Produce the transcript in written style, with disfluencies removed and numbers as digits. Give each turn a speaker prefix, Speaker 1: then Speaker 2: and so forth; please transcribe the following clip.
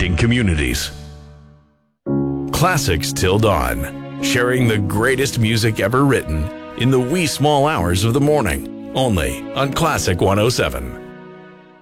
Speaker 1: connecting communities. Classics Till Dawn, sharing the greatest music ever written in the wee small hours of the morning, only on Classic 107.